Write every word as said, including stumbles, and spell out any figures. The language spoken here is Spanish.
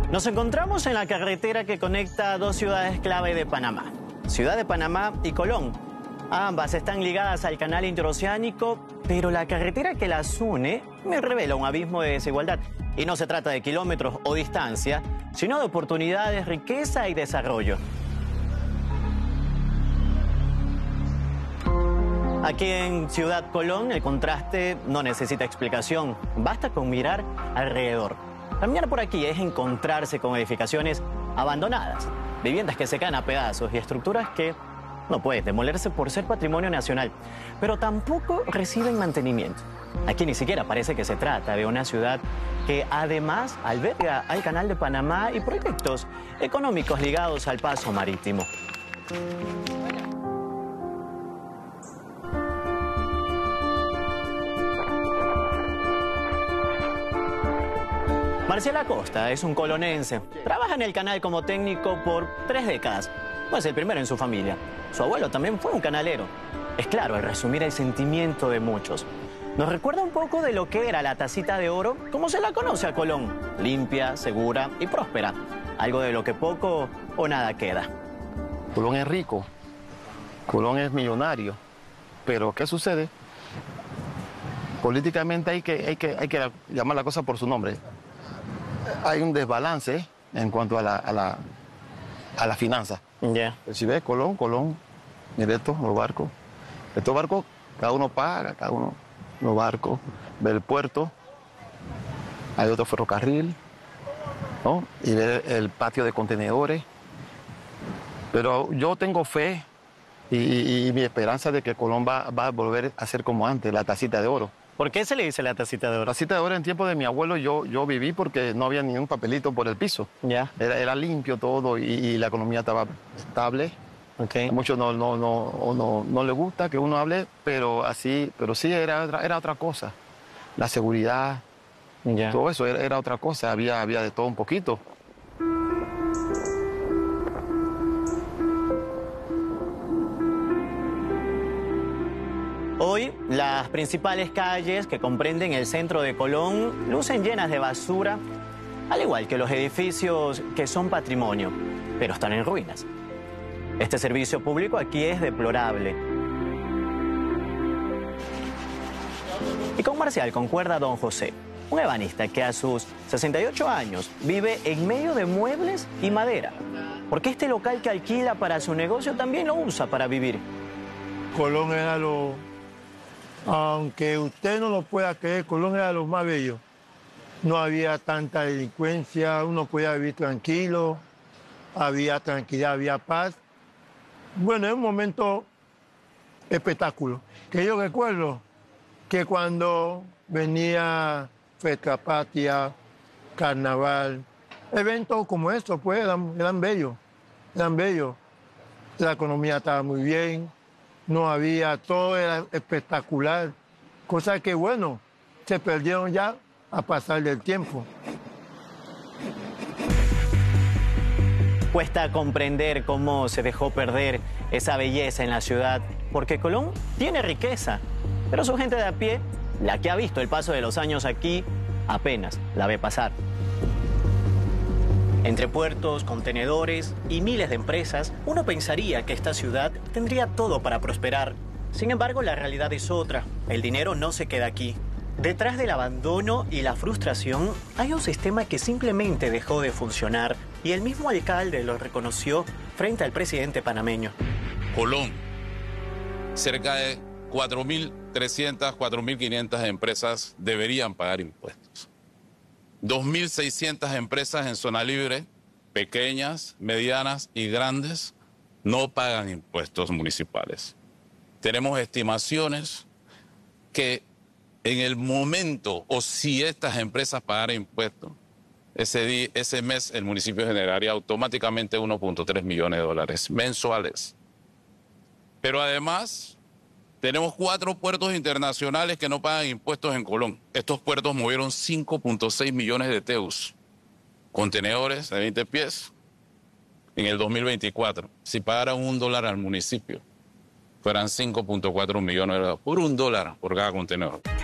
Nos encontramos en la carretera que conecta dos ciudades clave de Panamá, Ciudad de Panamá y Colón. Ambas están ligadas al canal interoceánico, pero la carretera que las une me revela un abismo de desigualdad. Y no se trata de kilómetros o distancia, sino de oportunidades, riqueza y desarrollo. Aquí en Ciudad Colón el contraste no necesita explicación, basta con mirar alrededor. Caminar por aquí es encontrarse con edificaciones abandonadas, viviendas que se caen a pedazos y estructuras que no pueden demolerse por ser patrimonio nacional, pero tampoco reciben mantenimiento. Aquí ni siquiera parece que se trata de una ciudad que además alberga al Canal de Panamá y proyectos económicos ligados al paso marítimo. Marcial Acosta es un colonense. Trabaja en el canal como técnico por tres décadas. No es el primero en su familia. Su abuelo también fue un canalero. Es claro, al resumir el sentimiento de muchos. Nos recuerda un poco de lo que era la tacita de oro, como se la conoce a Colón. Limpia, segura y próspera. Algo de lo que poco o nada queda. Colón es rico. Colón es millonario. Pero, ¿qué sucede? Políticamente hay que, hay que, hay que llamar la cosa por su nombre. Hay un desbalance en cuanto a la, a la, a la finanza. Yeah. Si ves, Colón, Colón, mire esto, los barcos. Estos barcos, cada uno paga, cada uno, los barcos. Ve el puerto, hay otro ferrocarril, ¿no? Y ve el patio de contenedores. Pero yo tengo fe y, y, y mi esperanza de que Colón va, va a volver a ser como antes, la tacita de oro. ¿Por qué se le dice la tacita de oro? La tacita de oro en tiempo de mi abuelo yo, yo viví porque no había ni un papelito por el piso. Ya. Era, era limpio todo y, y la economía estaba estable. Okay. A muchos no, no, no, no, no les gusta que uno hable, pero así, pero sí era, era otra cosa. La seguridad, ya. todo eso era, era otra cosa, había, había de todo un poquito. Hoy, las principales calles que comprenden el centro de Colón lucen llenas de basura, al igual que los edificios que son patrimonio, pero están en ruinas. Este servicio público aquí es deplorable. Y con Marcial concuerda don José, un ebanista que a sus sesenta y ocho años vive en medio de muebles y madera, porque este local que alquila para su negocio también lo usa para vivir. Colón era lo... Aunque usted no lo pueda creer, Colón era lo más bello. No había tanta delincuencia, uno podía vivir tranquilo, había tranquilidad, había paz. Bueno, es un momento espectáculo. Que yo recuerdo que cuando venía Fiesta Patria, Carnaval, eventos como estos, pues eran, eran bellos, eran bellos. La economía estaba muy bien. No había, todo era espectacular, cosas que, bueno, se perdieron ya a pasar del tiempo. Cuesta comprender cómo se dejó perder esa belleza en la ciudad, porque Colón tiene riqueza, pero su gente de a pie, la que ha visto el paso de los años aquí, apenas la ve pasar. Entre puertos, contenedores y miles de empresas, uno pensaría que esta ciudad tendría todo para prosperar. Sin embargo, la realidad es otra. El dinero no se queda aquí. Detrás del abandono y la frustración hay un sistema que simplemente dejó de funcionar y el mismo alcalde lo reconoció frente al presidente panameño. Colón, cerca de cuatro mil trescientas, cuatro mil quinientas empresas deberían pagar impuestos. dos mil seiscientas empresas en zona libre, pequeñas, medianas y grandes, no pagan impuestos municipales. Tenemos estimaciones que en el momento, o si estas empresas pagaran impuestos, ese, día, ese mes el municipio generaría automáticamente uno punto tres millones de dólares mensuales. Pero además, tenemos cuatro puertos internacionales que no pagan impuestos en Colón. Estos puertos movieron cinco punto seis millones de T E Us, contenedores de veinte pies, en el dos mil veinticuatro. Si pagaran un dólar al municipio, fueran cinco punto cuatro millones de dólares por un dólar por cada contenedor.